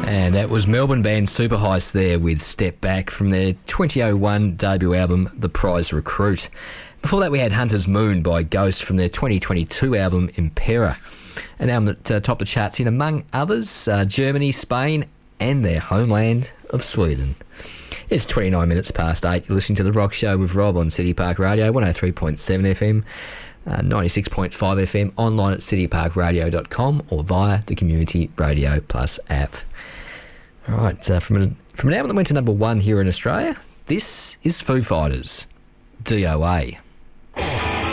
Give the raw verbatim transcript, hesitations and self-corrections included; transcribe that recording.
And that was Melbourne band Super Heist there with Step Back from their twenty oh one debut album, The Prize Recruit. Before that we had Hunter's Moon by Ghost from their twenty twenty-two album Impera, an album that uh, topped the charts in, among others, uh, Germany, Spain and their homeland of Sweden. It's twenty-nine minutes past eight. You're listening to The Rock Show with Rob on City Park Radio, one oh three point seven F M, uh, ninety-six point five F M, online at city park radio dot com or via the Community Radio Plus app. All right, uh, from, a, from an album that went to number one here in Australia, this is Foo Fighters, D O A.